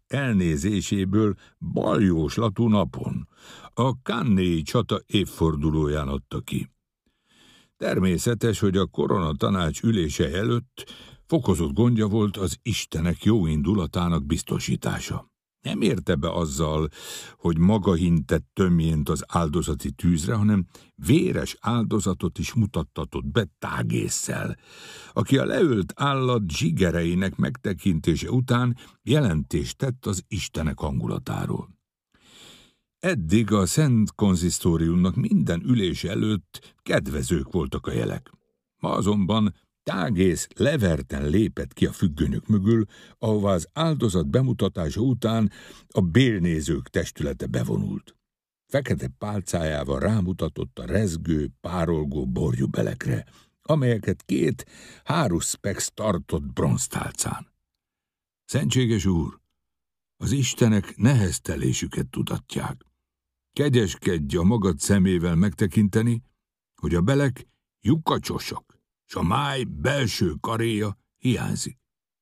elnézéséből baljóslatú napon, a Cannes-i csata évfordulóján adta ki. Természetes, hogy a koronatanács ülése előtt fokozott gondja volt az istenek jó indulatának biztosítása. Nem érte be azzal, hogy maga hintett tömjént az áldozati tűzre, hanem véres áldozatot is mutattatott be Tágésszel, aki a leölt állat zsigereinek megtekintése után jelentést tett az istenek hangulatáról. Eddig a Szent Konzisztóriumnak minden ülés előtt kedvezők voltak a jelek. Ma azonban Tágész leverten lépett ki a függönyök mögül, ahová az áldozat bemutatása után a bélnézők testülete bevonult. Fekete pálcájával rámutatott a rezgő, párolgó borjúbelekre, amelyeket 2 Haruspex tartott bronztálcán. Szentséges úr, az istenek neheztelésüket tudatják. Kegyeskedj a magad szemével megtekinteni, hogy a belek lyukacsosak, s a máj belső karéja hiányzik.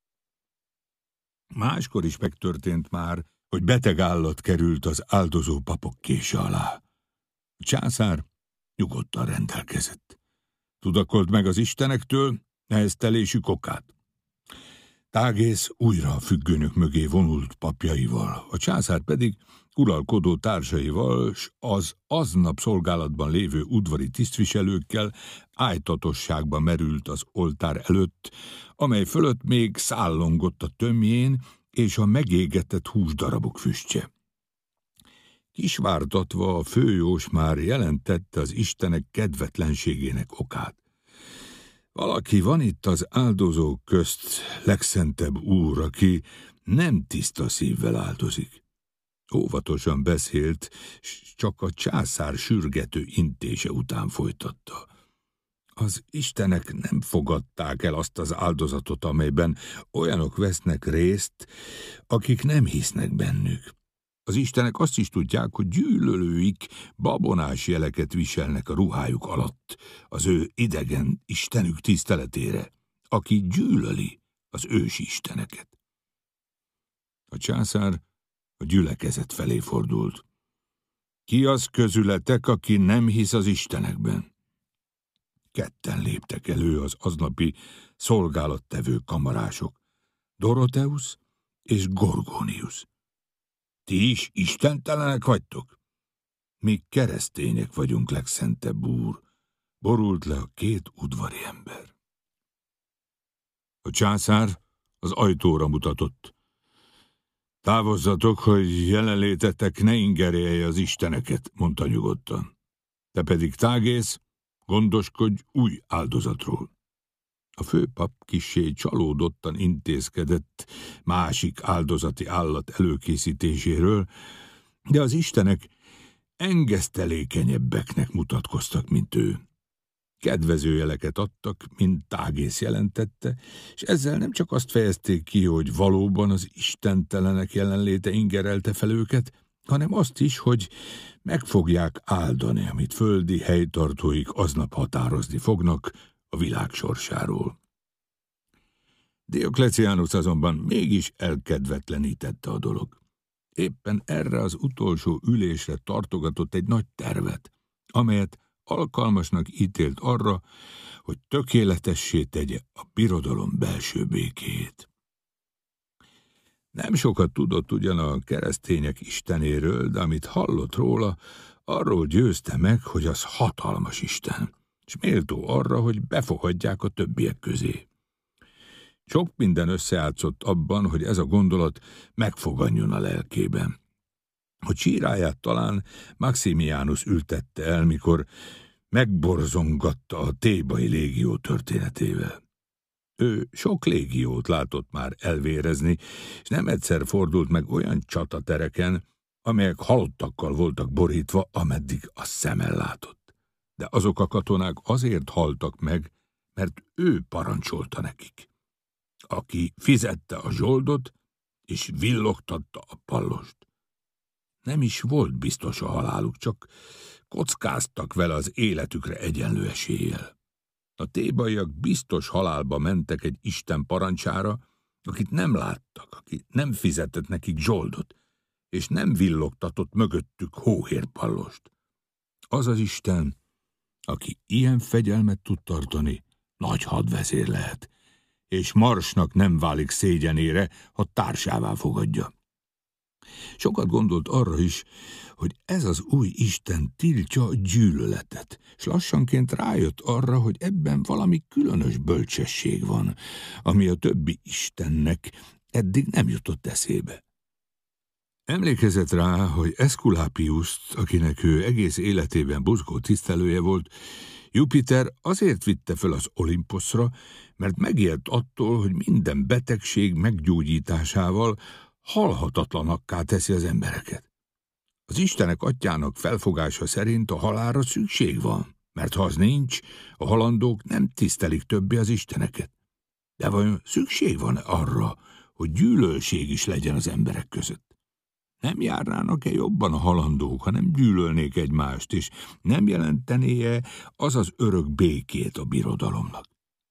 Máskor is megtörtént már, hogy beteg állat került az áldozó papok kése alá. A császár nyugodtan rendelkezett. Tudakolt meg az istenektől neheztelésük okát. Tágész újra a függönyök mögé vonult papjaival, a császár pedig uralkodó társaival s az aznap szolgálatban lévő udvari tisztviselőkkel ájtatosságba merült az oltár előtt, amely fölött még szállongott a tömjén és a megégetett húsdarabok füstje. Kisvártatva a főjós már jelentette az istenek kedvetlenségének okát. Valaki van itt az áldozók közt, legszentebb úr, aki nem tiszta szívvel áldozik. Óvatosan beszélt, s csak a császár sürgető intése után folytatta. Az istenek nem fogadták el azt az áldozatot, amelyben olyanok vesznek részt, akik nem hisznek bennük. Az istenek azt is tudják, hogy gyűlölőik babonás jeleket viselnek a ruhájuk alatt, az ő idegen istenük tiszteletére, aki gyűlöli az ősi isteneket. A császár a gyülekezet felé fordult. Ki az közületek, aki nem hisz az istenekben? 2 léptek elő az aznapi szolgálattevő kamarások, Dorotheusz és Gorgonius. Ti is istentelenek vagytok? Mi keresztények vagyunk, legszentebb úr, borult le a 2 udvari ember. A császár az ajtóra mutatott. Távozzatok, hogy jelenlétetek ne ingerelje az isteneket, mondta nyugodtan. Te pedig, Tágész, gondoskodj új áldozatról. A főpap kissé csalódottan intézkedett másik áldozati állat előkészítéséről, de az istenek engesztelékenyebbeknek mutatkoztak, mint ő. Kedvező jeleket adtak, mint Tágész jelentette, és ezzel nem csak azt fejezték ki, hogy valóban az istentelenek jelenléte ingerelte fel őket, hanem azt is, hogy meg fogják áldani, amit földi helytartóik aznap határozni fognak a világ sorsáról. Diokleciánus azonban mégis elkedvetlenítette a dolog. Éppen erre az utolsó ülésre tartogatott egy nagy tervet, amelyet alkalmasnak ítélt arra, hogy tökéletessé tegye a birodalom belső békéjét. Nem sokat tudott ugyan a keresztények istenéről, de amit hallott róla, arról győzte meg, hogy az hatalmas isten, és méltó arra, hogy befogadják a többiek közé. Sok minden összeátszott abban, hogy ez a gondolat megfoganjon a lelkében. A csíráját talán Maximianus ültette el, mikor megborzongatta a thébai légió történetével. Ő sok légiót látott már elvérezni, és nem egyszer fordult meg olyan csatatereken, amelyek halottakkal voltak borítva, ameddig a szemmel látott. De azok a katonák azért haltak meg, mert ő parancsolta nekik, aki fizette a zsoldot és villogtatta a pallost. Nem is volt biztos a haláluk, csak kockáztak vele az életükre egyenlő eséllyel. A thébaiak biztos halálba mentek egy isten parancsára, akit nem láttak, aki nem fizetett nekik zsoldot, és nem villogtatott mögöttük hóhérpallost. Az az Isten, aki ilyen fegyelmet tud tartani, nagy hadvezér lehet, és Marsnak nem válik szégyenére, ha társává fogadja. Sokat gondolt arra is, hogy ez az új Isten tiltja a gyűlöletet, s lassanként rájött arra, hogy ebben valami különös bölcsesség van, ami a többi Istennek eddig nem jutott eszébe. Emlékezett rá, hogy Eszkulápiuszt, akinek ő egész életében buzgó tisztelője volt, Jupiter azért vitte föl az Olimposzra, mert megijedt attól, hogy minden betegség meggyógyításával halhatatlanakká teszi az embereket. Az Istenek atyának felfogása szerint a halálra szükség van, mert ha az nincs, a halandók nem tisztelik többé az isteneket. De vajon szükség van arra, hogy gyűlölség is legyen az emberek között? Nem járnának-e jobban a halandók, ha nem gyűlölnék egymást, és nem jelentené-e az örök békét a birodalomnak?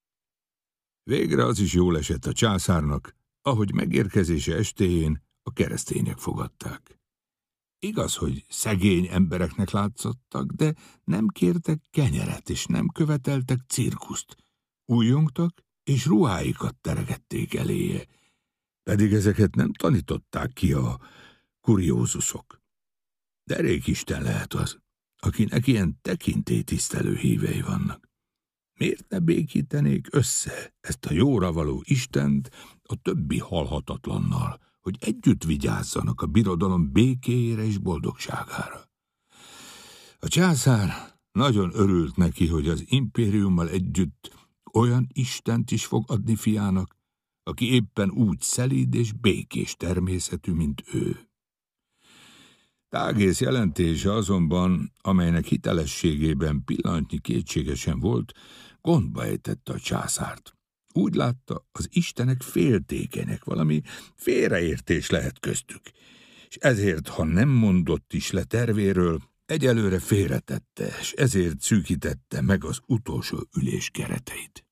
Végre az is jól esett a császárnak, ahogy megérkezése estéjén a keresztények fogadták. Igaz, hogy szegény embereknek látszottak, de nem kértek kenyeret, és nem követeltek cirkuszt. Újjongtak, és ruháikat teregették eléje, pedig ezeket nem tanították ki a kuriózusok. Derék Isten lehet az, akinek ilyen tekintélytisztelő hívei vannak. Miért ne békítenék össze ezt a jóra való Istent a többi halhatatlannal, hogy együtt vigyázzanak a birodalom békéjére és boldogságára? A császár nagyon örült neki, hogy az impériummal együtt olyan Istent is fog adni fiának, aki éppen úgy szelíd és békés természetű, mint ő. Tágész jelentése azonban, amelynek hitelességében pillanatnyi kétsége sem volt, gondba ejtette a császárt. Úgy látta, az istenek féltékenyek, valami félreértés lehet köztük, és ezért, ha nem mondott is le tervéről, egyelőre félretette, és ezért szűkítette meg az utolsó ülés kereteit.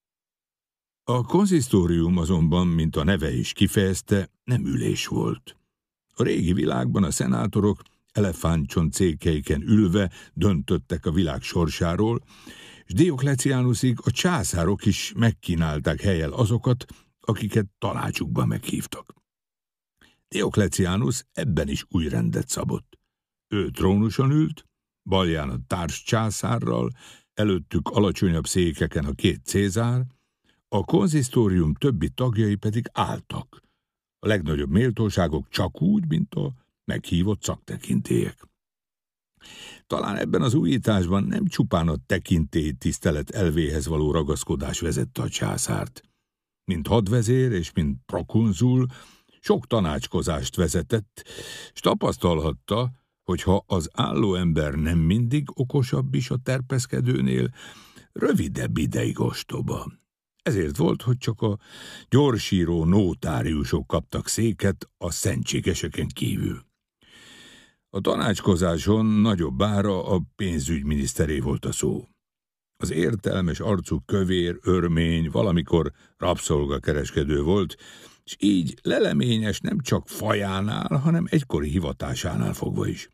A konzisztórium azonban, mint a neve is kifejezte, nem ülés volt. A régi világban a szenátorok elefántcsont székeiken ülve döntöttek a világ sorsáról, és Diokleciánusig a császárok is megkínálták hellyel azokat, akiket tanácsukba meghívtak. Diokleciánus ebben is új rendet szabott. Ő trónuson ült, balján a társ császárral, előttük alacsonyabb székeken a két Cézár, a konzisztórium többi tagjai pedig álltak, a legnagyobb méltóságok csak úgy, mint a meghívott szaktekintélyek. Talán ebben az újításban nem csupán a tekintélytisztelet elvéhez való ragaszkodás vezette a császárt. Mint hadvezér és mint prokonzul sok tanácskozást vezetett, s tapasztalhatta, hogy ha az álló ember nem mindig okosabb is a terpeszkedőnél, rövidebb ideig ostoba. Ezért volt, hogy csak a gyorsíró nótáriusok kaptak széket a szentségeseken kívül. A tanácskozáson nagyobbára a pénzügyminiszteré volt a szó. Az értelmes arcú kövér, örmény, valamikor rabszolgakereskedő volt, és így leleményes nem csak fajánál, hanem egykori hivatásánál fogva is.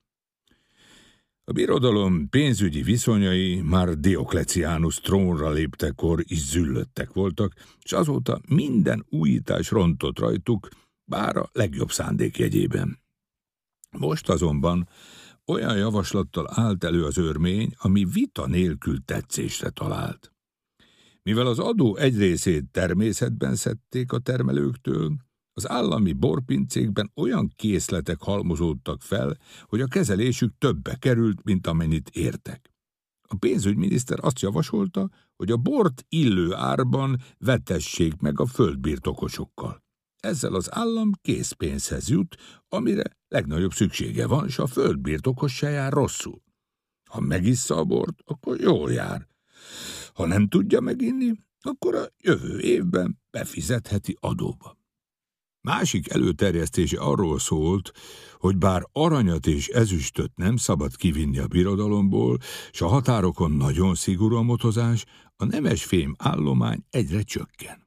A birodalom pénzügyi viszonyai már Diokleciánus trónra léptekor is züllöttek voltak, és azóta minden újítás rontott rajtuk, bár a legjobb szándék jegyében. Most azonban olyan javaslattal állt elő az örmény, ami vita nélkül tetszésre talált. Mivel az adó egy részét természetben szedték a termelőktől, az állami borpincékben olyan készletek halmozódtak fel, hogy a kezelésük többe került, mint amennyit értek. A pénzügyminiszter azt javasolta, hogy a bort illő árban vetessék meg a földbirtokosokkal. Ezzel az állam készpénzhez jut, amire legnagyobb szüksége van, és a földbirtokos se jár rosszul. Ha megissza a bort, akkor jól jár. Ha nem tudja meginni, akkor a jövő évben befizetheti adóba. Másik előterjesztése arról szólt, hogy bár aranyat és ezüstöt nem szabad kivinni a birodalomból, s a határokon nagyon szigorú a motozás, a nemesfém állomány egyre csökken.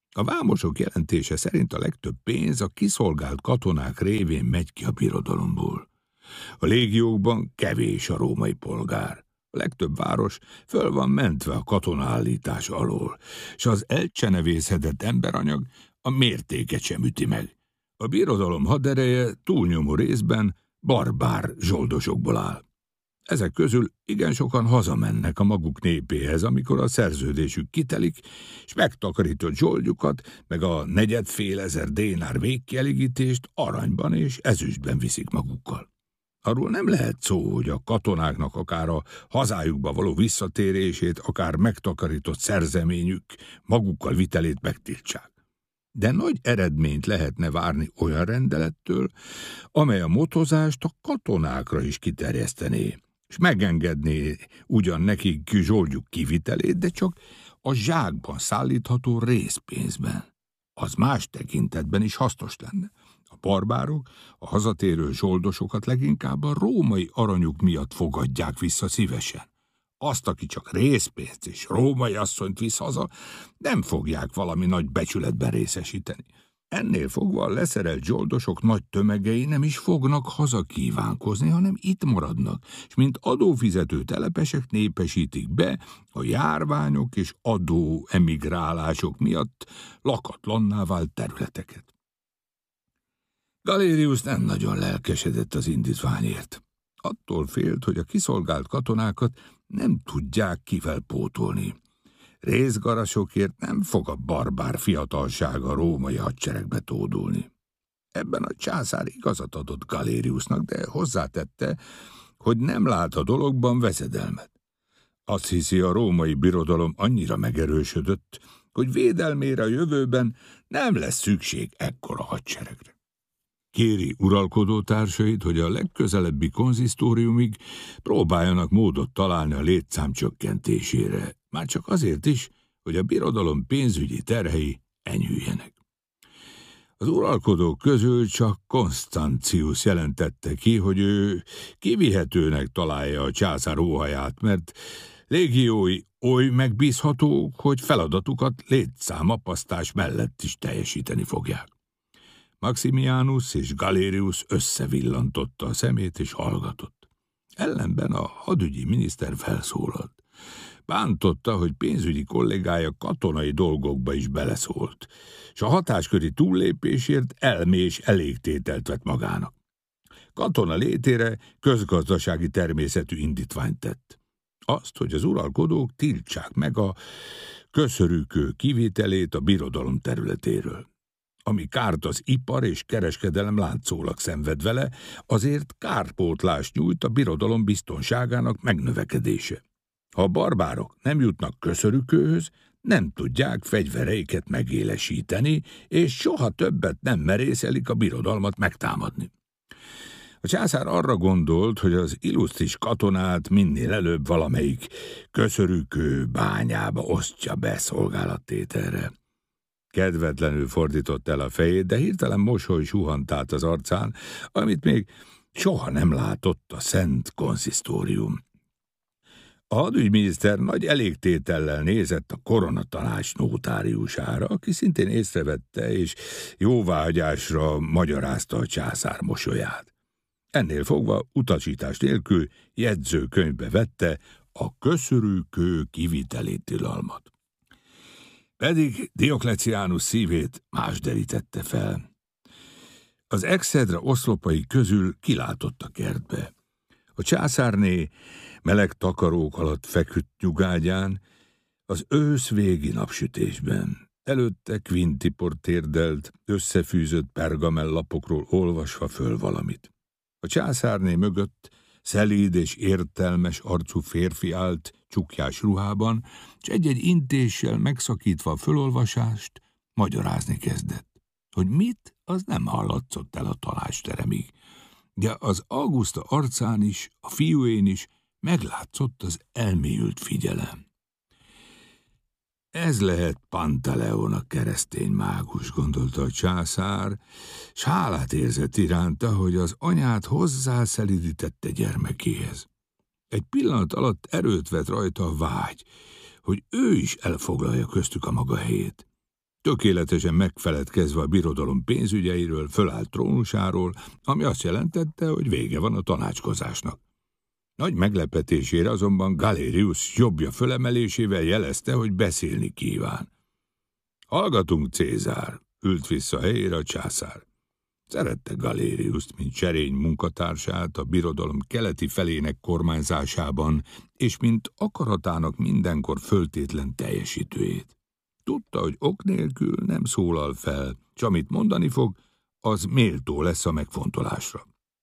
A vámosok jelentése szerint a legtöbb pénz a kiszolgált katonák révén megy ki a birodalomból. A légiókban kevés a római polgár. A legtöbb város föl van mentve a katonaállítás alól, s az elcsenevészedett emberanyag a mértéket sem üti meg. A birodalom hadereje túlnyomó részben barbár zsoldosokból áll. Ezek közül igen sokan hazamennek a maguk népéhez, amikor a szerződésük kitelik, és megtakarított zsoldjukat, meg a 450 dénár végkielégítést aranyban és ezüstben viszik magukkal. Arról nem lehet szó, hogy a katonáknak akár a hazájukba való visszatérését, akár megtakarított szerzeményük magukkal vitelét megtiltsák. De nagy eredményt lehetne várni olyan rendelettől, amely a motozást a katonákra is kiterjesztené, és megengedné ugyan nekik zsoldjuk kivitelét, de csak a zsákban szállítható részpénzben. Az más tekintetben is hasznos lenne. A barbárok a hazatérő zsoldosokat leginkább a római aranyuk miatt fogadják vissza szívesen. Azt, aki csak részpénzt és római asszonyt visz haza, nem fogják valami nagy becsületben részesíteni. Ennél fogva a leszerelt zsoldosok nagy tömegei nem is fognak haza kívánkozni, hanem itt maradnak, és mint adófizető telepesek népesítik be a járványok és adó emigrálások miatt lakatlanná vált területeket. Galerius nem nagyon lelkesedett az indítványért. Attól félt, hogy a kiszolgált katonákat nem tudják kivel pótolni. Részgarasokért nem fog a barbár fiatalság a római hadseregbe tódulni. Ebben a császár igazat adott Galeriusnak, de hozzátette, hogy nem lát a dologban veszedelmet. Azt hiszi, a római birodalom annyira megerősödött, hogy védelmére a jövőben nem lesz szükség ekkora hadseregre. Kéri uralkodó társait, hogy a legközelebbi konzisztóriumig próbáljanak módot találni a létszám csökkentésére, már csak azért is, hogy a birodalom pénzügyi terhei enyhüljenek. Az uralkodók közül csak Constantius jelentette ki, hogy ő kivihetőnek találja a császár óhaját, mert légiói oly megbízhatók, hogy feladatukat létszámapasztás mellett is teljesíteni fogják. Maximianus és Galerius összevillantotta a szemét és hallgatott. Ellenben a hadügyi miniszter felszólalt. Bántotta, hogy pénzügyi kollégája katonai dolgokba is beleszólt, és a hatásköri túllépésért elmés elégtételt vett magának. Katona létére közgazdasági természetű indítványt tett. Azt, hogy az uralkodók tiltsák meg a köszörűkő kivételét a birodalom területéről. Ami kárt az ipar és kereskedelem látszólag szenved vele, azért kárpótlást nyújt a birodalom biztonságának megnövekedése. Ha a barbárok nem jutnak köszörükőhöz, nem tudják fegyvereiket megélesíteni, és soha többet nem merészelik a birodalmat megtámadni. A császár arra gondolt, hogy az illusztris katonát minél előbb valamelyik köszörükő bányába osztja be szolgálattételre. Kedvetlenül fordított el a fejét, de hirtelen mosoly suhant át az arcán, amit még soha nem látott a szent konzisztórium. A hadügyminiszter nagy elégtétellel nézett a koronatanács nótáriusára, aki szintén észrevette és jóváhagyásra magyarázta a császár mosolyát. Ennél fogva utasítás nélkül jegyzőkönyvbe vette a köszörűkő kiviteli tilalmat. Pedig Dioklecianus szívét más derítette fel. Az exedra oszlopai közül kilátott a kertbe. A császárné meleg takarók alatt feküdt nyugágyán, az ősz végi napsütésben. Előtte Quintipor térdelt, összefűzött pergamellapokról olvasva föl valamit. A császárné mögött szelíd és értelmes arcú férfi állt csukjás ruhában, és egy-egy intéssel megszakítva a fölolvasást magyarázni kezdett. Hogy mit, az nem hallatszott el a tanácsteremig, de az Augusta arcán is, a fiúén is meglátszott az elmélyült figyelem. Ez lehet Pantaleon, a keresztény mágus, gondolta a császár, s hálát érzett iránta, hogy az anyát hozzászelidítette gyermekéhez. Egy pillanat alatt erőt vett rajta a vágy, hogy ő is elfoglalja köztük a maga helyét. Tökéletesen megfeledkezve a birodalom pénzügyeiről, fölállt trónusáról, ami azt jelentette, hogy vége van a tanácskozásnak. Nagy meglepetésére azonban Galerius jobbja fölemelésével jelezte, hogy beszélni kíván. Hallgatunk, Cézár, ült vissza helyére a császár. Szerette Galeriust, mint serény munkatársát a birodalom keleti felének kormányzásában, és mint akaratának mindenkor föltétlen teljesítőjét. Tudta, hogy ok nélkül nem szólal fel, s amit mondani fog, az méltó lesz a megfontolásra.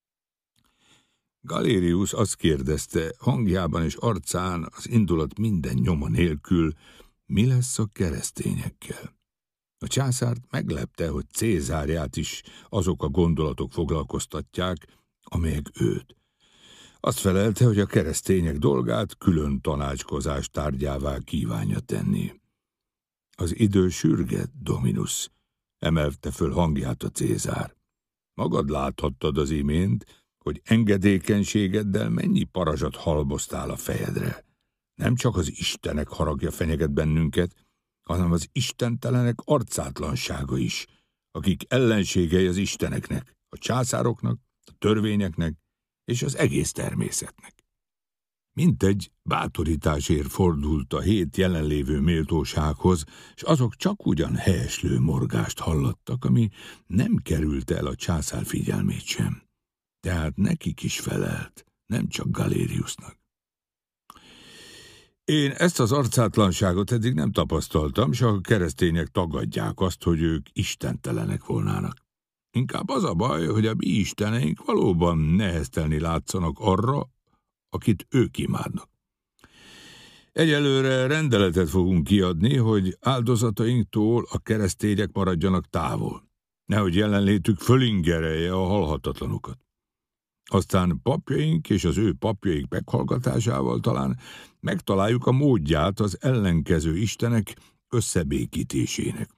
Galerius azt kérdezte, hangjában és arcán az indulat minden nyoma nélkül, mi lesz a keresztényekkel. A császárt meglepte, hogy Cézárját is azok a gondolatok foglalkoztatják, amelyek őt. Azt felelte, hogy a keresztények dolgát külön tanácskozás tárgyává kívánja tenni. Az idő sürget, Dominus, emelte föl hangját a Cézár. Magad láthattad az imént, hogy engedékenységeddel mennyi parazsat halmoztál a fejedre. Nem csak az istenek haragja fenyeget bennünket, hanem az istentelenek arcátlansága is, akik ellenségei az isteneknek, a császároknak, a törvényeknek és az egész természetnek. Mintegy bátorításért fordult a 7 jelenlévő méltósághoz, és azok csak ugyan helyeslő morgást hallottak, ami nem került el a császár figyelmét sem. Tehát nekik is felelt, nem csak Galeriusnak. Én ezt az arcátlanságot eddig nem tapasztaltam, s a keresztények tagadják azt, hogy ők istentelenek volnának. Inkább az a baj, hogy a mi isteneink valóban neheztelni látszanak arra, akit ők imádnak. Egyelőre rendeletet fogunk kiadni, hogy áldozatainktól a keresztények maradjanak távol, nehogy jelenlétük fölingerelje a halhatatlanokat. Aztán papjaink és az ő papjaik meghallgatásával talán megtaláljuk a módját az ellenkező istenek összebékítésének.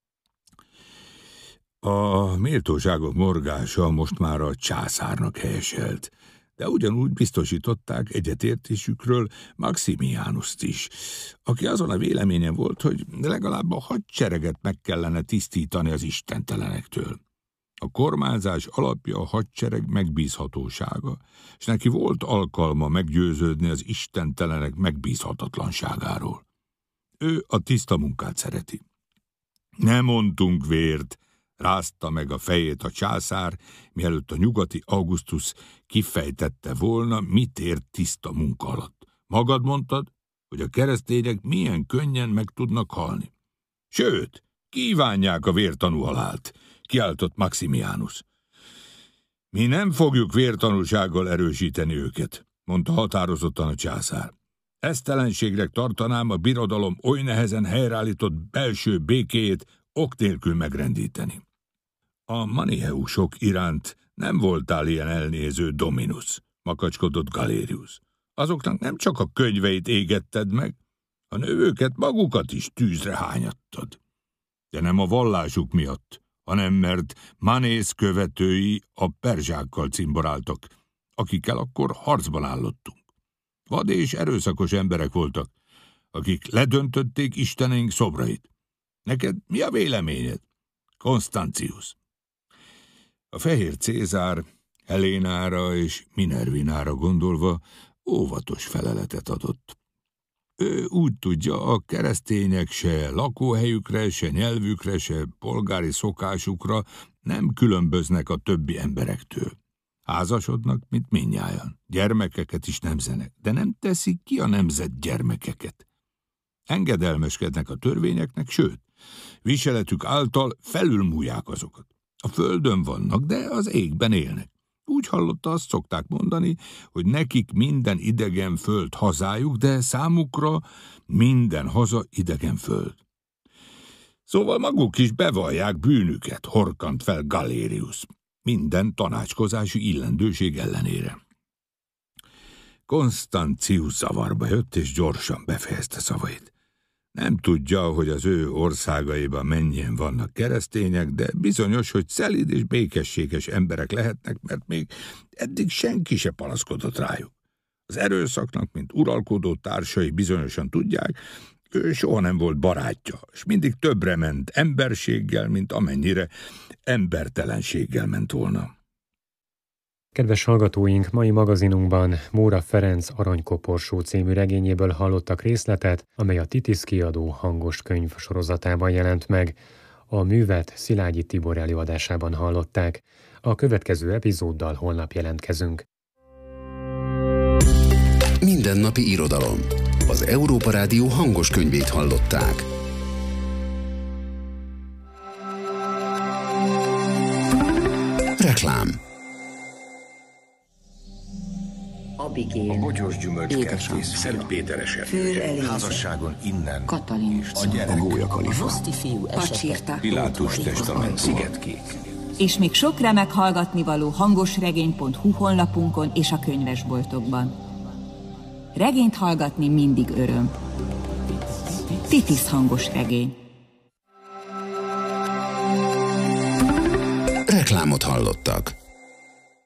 A méltóságok morgása most már a császárnak helyeselt, de ugyanúgy biztosították egyetértésükről Maximiánust is, aki azon a véleményen volt, hogy legalább a hadsereget meg kellene tisztítani az istentelenektől. A kormányzás alapja a hadsereg megbízhatósága, és neki volt alkalma meggyőződni az istentelenek megbízhatatlanságáról. Ő a tiszta munkát szereti. Nem mondtunk vért, rázta meg a fejét a császár, mielőtt a nyugati Augustus kifejtette volna, mit ért tiszta munka alatt. Magad mondtad, hogy a keresztények milyen könnyen meg tudnak halni. Sőt, kívánják a vértanú halált, kiáltott Maximianus. Mi nem fogjuk vértanúsággal erősíteni őket, mondta határozottan a császár. Esztelenségre tartanám a birodalom oly nehezen helyreállított belső békéjét ok nélkül megrendíteni. A manicheusok iránt nem voltál ilyen elnéző, Dominus, makacskodott Galerius. Azoknak nem csak a könyveit égetted meg, hanem őket magukat is tűzre hányattad. De nem a vallásuk miatt, hanem mert Manész követői a perzsákkal cimboráltak, akikkel akkor harcban állottunk. Vad és erőszakos emberek voltak, akik ledöntötték isteneink szobrait. Neked mi a véleményed, Constantius? A fehér Cézár Helénára és Minervinára gondolva óvatos feleletet adott. Ő úgy tudja, a keresztények se lakóhelyükre, se nyelvükre, se polgári szokásukra nem különböznek a többi emberektől. Házasodnak, mint mindnyájan. Gyermekeket is nemzenek, de nem teszik ki a nemzet gyermekeket. Engedelmeskednek a törvényeknek, sőt, viseletük által felülmúlják azokat. A földön vannak, de az égben élnek. Úgy hallotta, azt szokták mondani, hogy nekik minden idegen föld hazájuk, de számukra minden haza idegen föld. Szóval maguk is bevallják bűnüket, horkant fel Galerius, minden tanácskozási illendőség ellenére. Constantius zavarba jött, és gyorsan befejezte szavait. Nem tudja, hogy az ő országaiban mennyien vannak keresztények, de bizonyos, hogy szelíd és békességes emberek lehetnek, mert még eddig senki se panaszkodott rájuk. Az erőszaknak, mint uralkodó társai bizonyosan tudják, Ő soha nem volt barátja, és mindig többre ment emberséggel, mint amennyire embertelenséggel ment volna. Kedves hallgatóink, mai magazinunkban Móra Ferenc Aranykoporsó című regényéből hallottak részletet, amely a Titisz kiadó hangos könyv sorozatában jelent meg. A művet Szilágyi Tibor előadásában hallották. A következő epizóddal holnap jelentkezünk. Mindennapi irodalom. Az Európa Rádió hangos könyvét hallották. Reklám. Abigél, a bogyós gyümölcskertész, Szent Péteres erdője, házasságon innen, Katalin, a gyerek, a Roszti fiú esete, Pilátus testament, Szigetkék. És még sok remek hallgatnivaló hangosregény.hu honlapunkon és a könyvesboltokban. Regényt hallgatni mindig öröm. Titisz hangos regény. Reklámot hallottak.